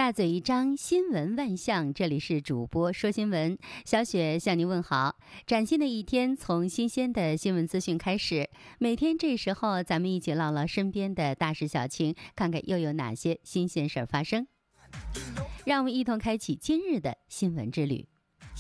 大嘴一张，新闻万象。这里是主播说新闻，小雪向您问好。崭新的一天，从新鲜的新闻资讯开始。每天这时候，咱们一起唠唠身边的大事小情，看看又有哪些新鲜事儿发生。让我们一同开启今日的新闻之旅。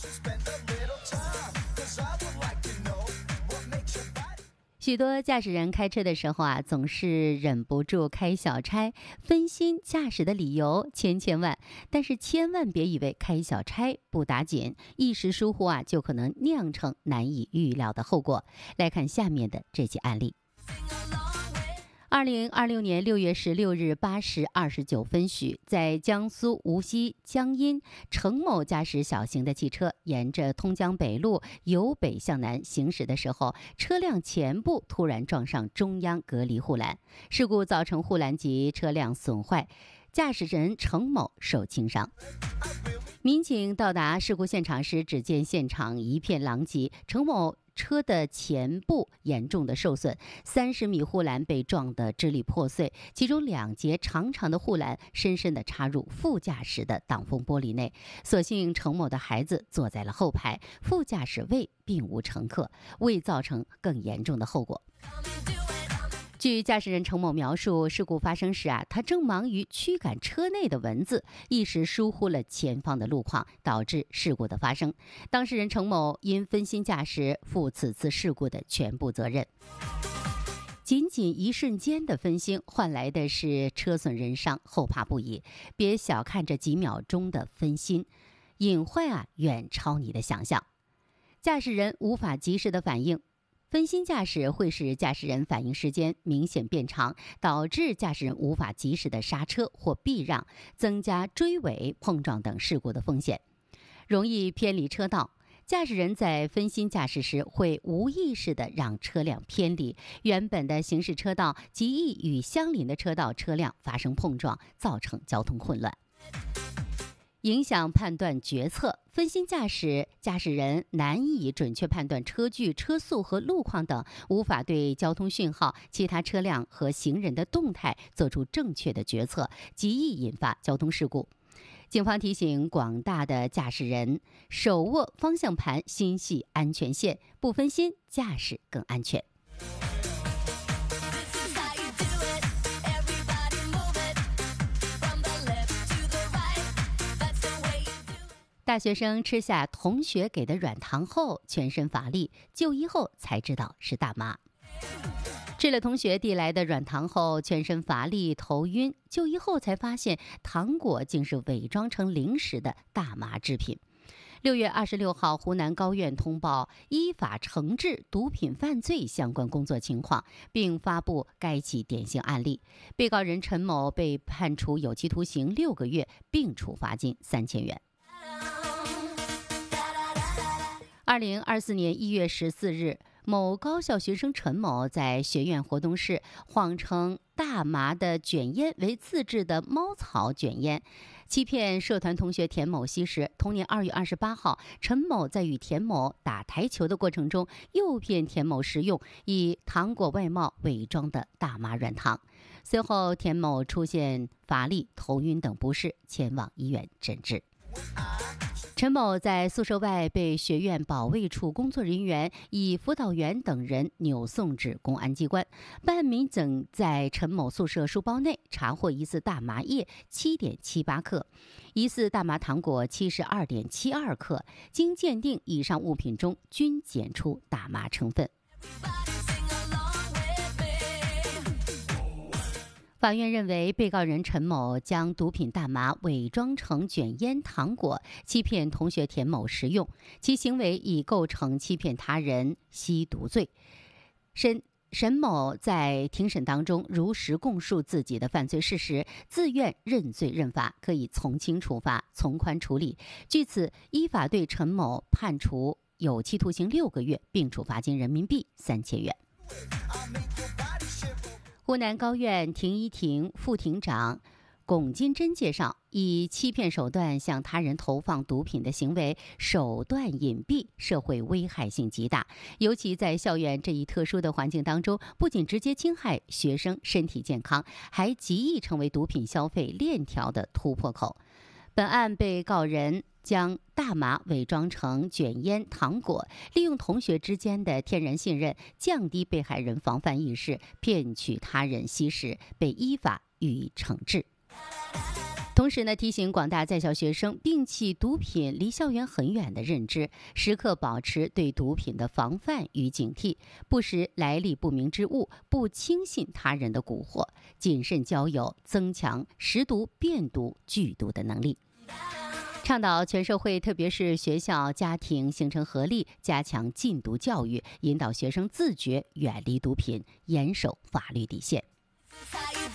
许多驾驶人开车的时候总是忍不住开小差，分心驾驶的理由千万，但是千万别以为开小差不打紧，一时疏忽就可能酿成难以预料的后果。来看下面的这起案例。2026年6月16日8时29分许，在江苏无锡江阴，程某驾驶小型的汽车沿着通江北路由北向南行驶的时候，车辆前部突然撞上中央隔离护栏，事故造成护栏及车辆损坏，驾驶人程某受轻伤。民警到达事故现场时，只见现场一片狼藉，程某车的前部严重的受损，30米护栏被撞得支离破碎，其中2节长长的护栏深深地插入副驾驶的挡风玻璃内。所幸程某的孩子坐在了后排，副驾驶位并无乘客，未造成更严重的后果。据驾驶人程某描述，事故发生时他正忙于驱赶车内的蚊子，一时疏忽了前方的路况，导致事故的发生。当事人程某因分心驾驶，负此次事故的全部责任。仅一瞬间的分心换来的是车损人伤，后怕不已。别小看这几秒钟的分心，隐患远超你的想象。驾驶人无法及时的反应，分心驾驶会使驾驶人反应时间明显变长，导致驾驶人无法及时的刹车或避让，增加追尾、碰撞等事故的风险，容易偏离车道。驾驶人在分心驾驶时会无意识地让车辆偏离原本的行驶车道，极易与相邻的车道车辆发生碰撞，造成交通混乱，影响判断决策。分心驾驶，驾驶人难以准确判断车距、车速和路况等，无法对交通讯号、其他车辆和行人的动态做出正确的决策，极易引发交通事故。警方提醒广大的驾驶人，手握方向盘，心系安全线，不分心，驾驶更安全。大学生吃下同学给的软糖后全身乏力，就医后才知道是大麻。吃了同学递来的软糖后全身乏力头晕，就医后才发现糖果竟是伪装成零食的大麻制品。6月26号，湖南高院通报依法惩治毒品犯罪相关工作情况，并发布该起典型案例。被告人陈某被判处有期徒刑6个月，并处罚金3000元。2024年1月14日，某高校学生陈某在学院活动室谎称大麻的卷烟为自制的猫草卷烟，欺骗社团同学田某吸食。同年2月28号，陈某在与田某打台球的过程中，诱骗田某食用以糖果外貌伪装的大麻软糖。随后，田某出现乏力、头晕等不适，前往医院诊治。陈某在宿舍外被学院保卫处工作人员以辅导员等人扭送至公安机关。办案民警在陈某宿舍书包内查获疑似大麻叶7.78克，疑似大麻糖果72.72克，经鉴定，以上物品中均检出大麻成分。法院认为，被告人陈某将毒品大麻伪装成卷烟糖果，欺骗同学田某食用，其行为已构成欺骗他人吸毒罪。沈某在庭审当中如实供述自己的犯罪事实，自愿认罪认罚，可以从轻处罚、从宽处理。据此，依法对陈某判处有期徒刑6个月，并处罚金人民币3000元。湖南高院庭一庭副庭长龚金珍介绍，以欺骗手段向他人投放毒品的行为手段隐蔽，社会危害性极大，尤其在校园这一特殊的环境当中，不仅直接侵害学生身体健康，还极易成为毒品消费链条的突破口。本案被告人将大麻伪装成卷烟糖果，利用同学之间的天然信任，降低被害人防范意识，骗取他人吸食，被依法予以惩治。同时呢，提醒广大在校学生摒弃毒品离校园很远的认知，时刻保持对毒品的防范与警惕，不识来历不明之物，不轻信他人的蛊惑，谨慎交友，增强识毒、辨毒、拒毒的能力。倡导全社会，特别是学校、家庭形成合力，加强禁毒教育，引导学生自觉远离毒品，严守法律底线。